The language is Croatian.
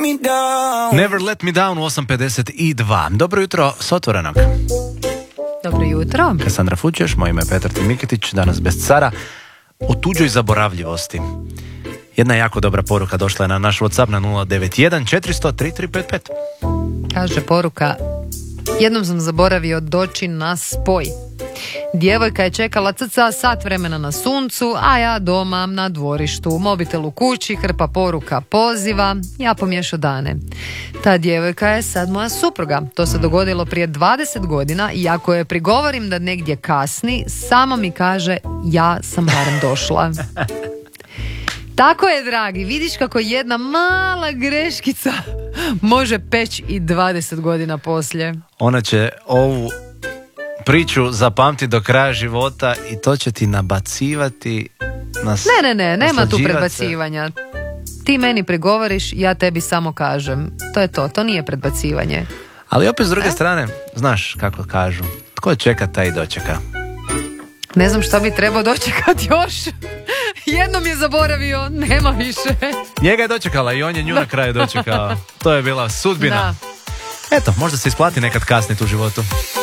me down. Never let me down u 8:52. Dobro jutro s Otvorenog. Dobro jutro. Kasandra Fučeš, moje ime je Petar Timiketić, danas bez cara, o tuđoj zaboravljivosti. Jedna jako dobra poruka došla je na naš WhatsApp na 091 400 3355. Kaže poruka: jednom sam zaboravio doći na spoj. Djevojka je čekala cca sat vremena na suncu, a ja doma na dvorištu, mobitel u kući, hrpa poruka poziva, ja pomiješao dane. Ta djevojka je sad moja supruga. To se dogodilo prije 20 godina i ako je prigovorim da negdje kasni, samo mi kaže ja sam barem došla. Tako je, dragi, vidiš kako jedna mala greškica može peći i 20 godina poslije. Ona će ovu priču zapamti do kraja života i to će ti nabacivati Ne, nema tu predbacivanja. Ti meni prigovoriš, ja tebi samo kažem. To je to nije predbacivanje. Ali opet s druge strane, znaš kako kažu, tko čeka taj i dočeka. Ne znam šta bi trebao dočekati još. Jednom je zaboravio, nema više. Njega je dočekala i on je nju na kraju dočekao. To je bila sudbina. Da. Eto, možda se isplati nekad kasniti u životu.